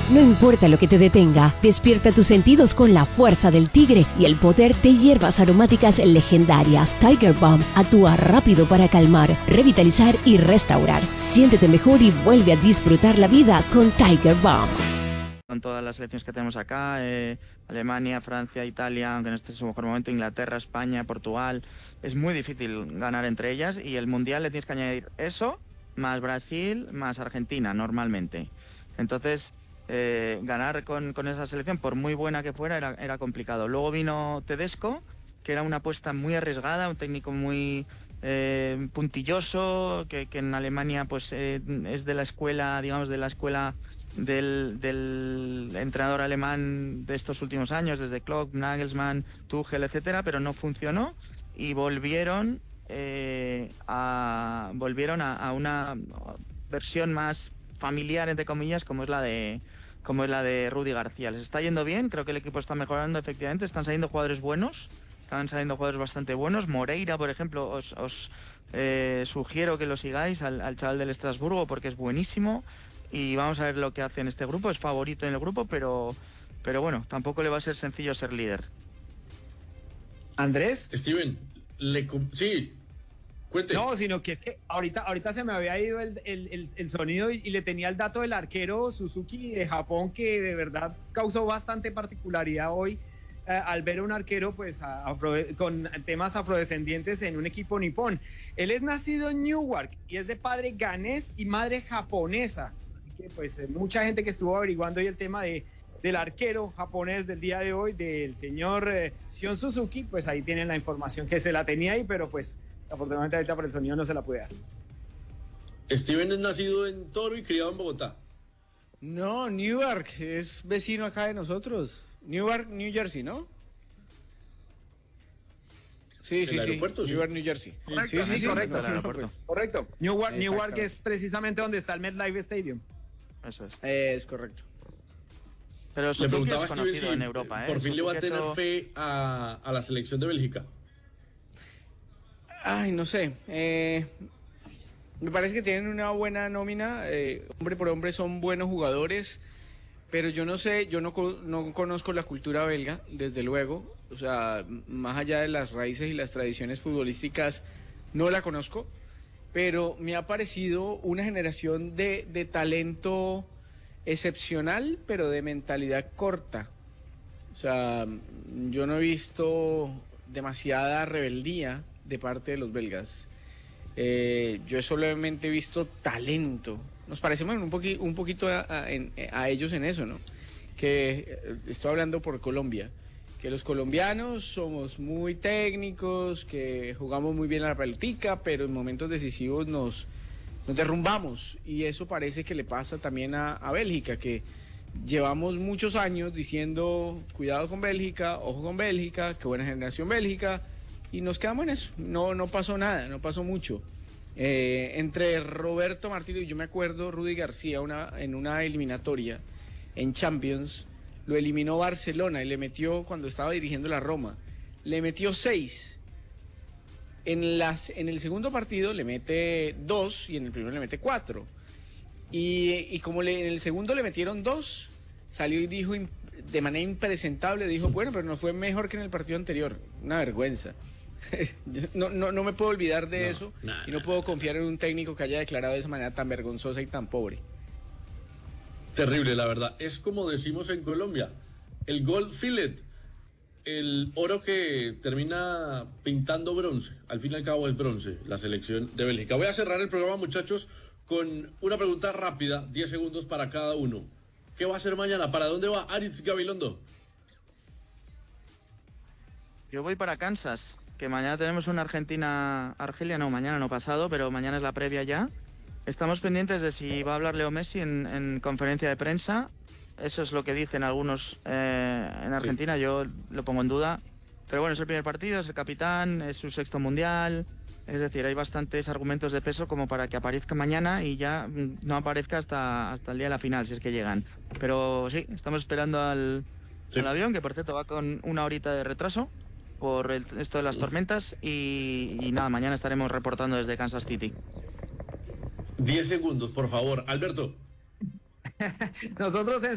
No importa lo que te detenga, despierta tus sentidos con la fuerza del tigre y el poder de hierbas aromáticas legendarias. Tiger Balm actúa rápido para calmar, revitalizar y restaurar. Siéntete mejor y vuelve a disfrutar la vida con Tiger Balm. Con todas las selecciones que tenemos acá, Alemania, Francia, Italia, aunque no esté en su mejor momento, Inglaterra, España, Portugal, es muy difícil ganar entre ellas y el Mundial le tienes que añadir eso, más Brasil, más Argentina, normalmente. Entonces, ganar con esa selección, por muy buena que fuera, era complicado. Luego vino Tedesco, que era una apuesta muy arriesgada, un técnico muy puntilloso, que en Alemania pues es de la escuela, digamos, del entrenador alemán de estos últimos años, desde Klopp, Nagelsmann, Tuchel, etcétera, pero no funcionó y volvieron a una versión más familiar, entre comillas, como es la de Rudy García. Les está yendo bien, creo que el equipo está mejorando, efectivamente, están saliendo jugadores buenos, bastante buenos. Moreira, por ejemplo, os sugiero que lo sigáis al chaval del Estrasburgo porque es buenísimo. Y vamos a ver lo que hace en este grupo. Es favorito en el grupo, pero bueno, tampoco le va a ser sencillo ser líder. ¿Andrés? Steven, sí, cuente. No, sino que es que ahorita se me había ido el sonido y le tenía el dato del arquero Suzuki de Japón, que de verdad causó bastante particularidad hoy al ver a un arquero pues con temas afrodescendientes en un equipo nipón. Él es nacido en Newark y es de padre ganés y madre japonesa. Que pues mucha gente que estuvo averiguando hoy el tema del arquero japonés del día de hoy, del señor Sion Suzuki, pues ahí tienen la información que se la tenía ahí, pero pues desafortunadamente ahorita por el sonido no se la pude dar. Steven es nacido en Toro y criado en Bogotá. No, Newark es vecino acá de nosotros. Newark, New Jersey, ¿no? Sí. Newark, New Jersey. Correcto, sí, correcto. No, pues. Correcto. Newark es precisamente donde está el MetLife Stadium. Eso es. Es correcto. Pero Le preguntaba es a conocido Steven si en Europa, por fin le va a tener fe a la selección de Bélgica. Ay, no sé. Me parece que tienen una buena nómina. Hombre por hombre son buenos jugadores. Pero yo no sé, yo no conozco la cultura belga, desde luego. O sea, más allá de las raíces y las tradiciones futbolísticas, no la conozco. Pero me ha parecido una generación de talento excepcional, pero de mentalidad corta. O sea, yo no he visto demasiada rebeldía de parte de los belgas. Yo solamente he visto talento. Nos parecemos un poquito a ellos en eso, ¿no? Que estoy hablando por Colombia. Que los colombianos somos muy técnicos, que jugamos muy bien a la pelotica, pero en momentos decisivos nos derrumbamos. Y eso parece que le pasa también a Bélgica, que llevamos muchos años diciendo cuidado con Bélgica, ojo con Bélgica, qué buena generación Bélgica, y nos quedamos en eso. No pasó nada, no pasó mucho. Entre Roberto Martínez y yo me acuerdo, Rudy García en una eliminatoria en Champions, lo eliminó Barcelona y le metió, cuando estaba dirigiendo la Roma, le metió 6. En el segundo partido le mete 2 y en el primero le mete 4. Y como en el segundo le metieron 2, salió y dijo de manera impresentable, dijo, bueno, pero no fue mejor que en el partido anterior. Una vergüenza. No me puedo olvidar de eso y no puedo confiar en un técnico que haya declarado de esa manera tan vergonzosa y tan pobre. Terrible, la verdad. Es como decimos en Colombia, el gold fillet, el oro que termina pintando bronce. Al fin y al cabo es bronce, la selección de Bélgica. Voy a cerrar el programa, muchachos, con una pregunta rápida, 10 segundos para cada uno. ¿Qué va a hacer mañana? ¿Para dónde va Aritz Gabilondo? Yo voy para Kansas, que mañana tenemos una Argelia, no, mañana no pasado, pero mañana es la previa ya. Estamos pendientes de si va a hablar Leo Messi en conferencia de prensa. Eso es lo que dicen algunos en Argentina, sí. Yo lo pongo en duda. Pero bueno, es el primer partido, es el capitán, es su 6º mundial. Es decir, hay bastantes argumentos de peso como para que aparezca mañana y ya no aparezca hasta el día de la final, si es que llegan. Pero sí, estamos esperando al avión, que por cierto va con 1 horita de retraso por esto de las tormentas. Y nada, mañana estaremos reportando desde Kansas City. 10 segundos, por favor. Alberto. Nosotros